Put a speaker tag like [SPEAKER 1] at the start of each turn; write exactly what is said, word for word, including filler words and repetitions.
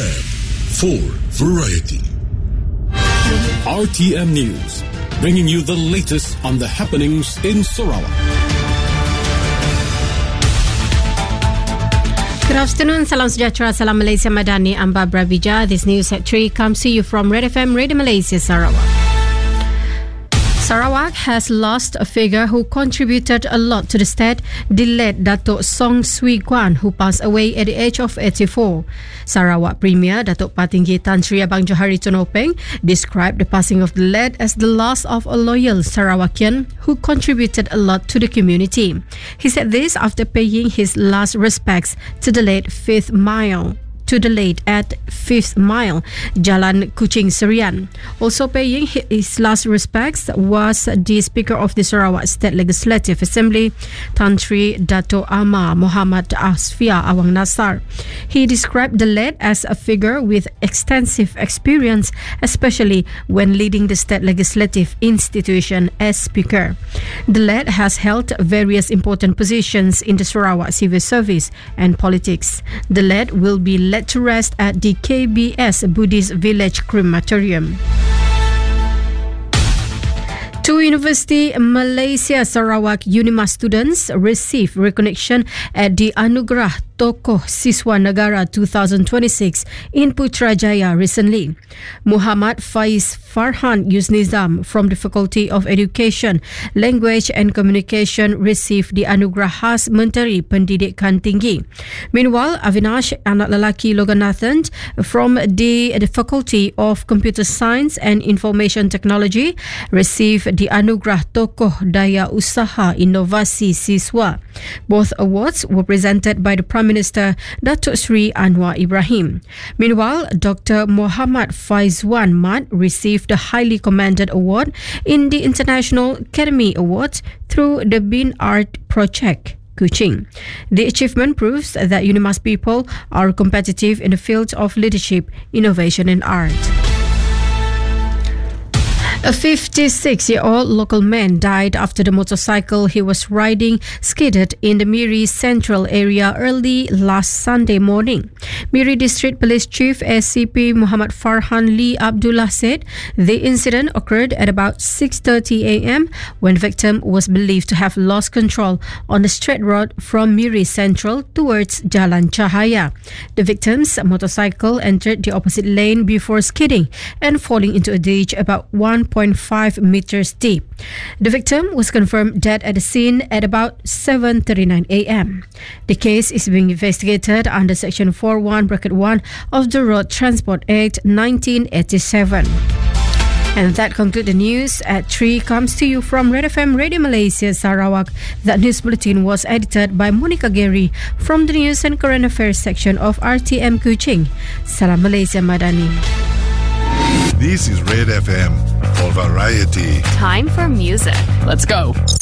[SPEAKER 1] M for variety.
[SPEAKER 2] R T M News, bringing you the latest on the happenings in Sarawak.
[SPEAKER 3] Good afternoon, salam sejahtera, salam Malaysia Madani. I'm Barbara Vijay. This news at three comes to you from Red F M Radio Malaysia Sarawak. Sarawak has lost a figure who contributed a lot to the state, the late Datuk Song Swee Guan, who passed away at the age of eighty-four. Sarawak Premier Datuk Patinggi Tan Sri Abang Johari Tonopeng described the passing of the late as the loss of a loyal Sarawakian who contributed a lot to the community. He said this after paying his last respects to the late Fifth Mile. to the late at Fifth Mile, Jalan Kuching Serian. Also paying his last respects was the Speaker of the Sarawak State Legislative Assembly, Tan Sri Dato' Amar Muhammad Asfia Awang Nasar. He described the late as a figure with extensive experience, especially when leading the state legislative institution as Speaker. The late has held various important positions in the Sarawak civil service and politics. The late will be laid to rest at the K B S Buddhist Village Crematorium. Two University Malaysia Sarawak UNIMA students received recognition at the Anugerah Tokoh Siswa Negara twenty twenty-six in Putrajaya recently. Muhammad Faiz Farhan Yusnizam from the Faculty of Education, Language and Communication received the Anugerah Khas Menteri Pendidikan Tinggi. Meanwhile, Avinash anak lelaki Loganathan from the, the Faculty of Computer Science and Information Technology received the Anugerah Tokoh Daya Usaha Inovasi Siswa. Both awards were presented by the Prime Minister Datuk Sri Anwar Ibrahim. Meanwhile, Doctor Muhammad Faizwan Mat received the highly commended award in the International Academy Awards through the Bin Art Project, Kuching. The achievement proves that UNIMA's people are competitive in the field of leadership, innovation and art. A fifty-six-year-old local man died after the motorcycle he was riding skidded in the Miri Central area early last Sunday morning. Miri District Police Chief S C P Muhammad Farhan Lee Abdullah said the incident occurred at about six thirty a.m. when the victim was believed to have lost control on the straight road from Miri Central towards Jalan Cahaya. The victim's motorcycle entered the opposite lane before skidding and falling into a ditch about one point five meters deep. The victim was confirmed dead at the scene at about seven thirty-nine a.m. The case is being investigated under Section forty-one bracket one of the Road Transport Act nineteen eighty-seven. And that concludes the news at three comes to you from Red F M Radio Malaysia Sarawak. That news bulletin was edited by Monica Gary from the News and Current Affairs section of R T M Kuching. Salam Malaysia Madani.
[SPEAKER 1] This is Red F M for variety.
[SPEAKER 4] Time for music.
[SPEAKER 5] Let's go.